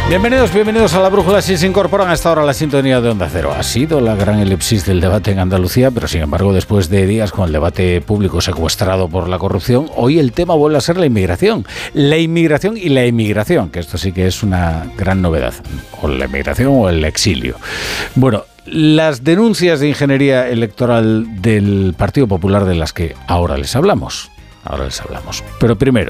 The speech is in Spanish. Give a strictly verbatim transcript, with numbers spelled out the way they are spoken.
Bienvenidos, bienvenidos a La Brújula. Si se incorporan a esta hora a la sintonía de Onda Cero. Ha sido la gran elipsis del debate en Andalucía, pero sin embargo, después de días con el debate público secuestrado por la corrupción, hoy el tema vuelve a ser la inmigración. La inmigración y la emigración, que esto sí que es una gran novedad. O la inmigración o el exilio. Bueno, las denuncias de ingeniería electoral del Partido Popular de las que ahora les hablamos. Ahora les hablamos. Pero primero,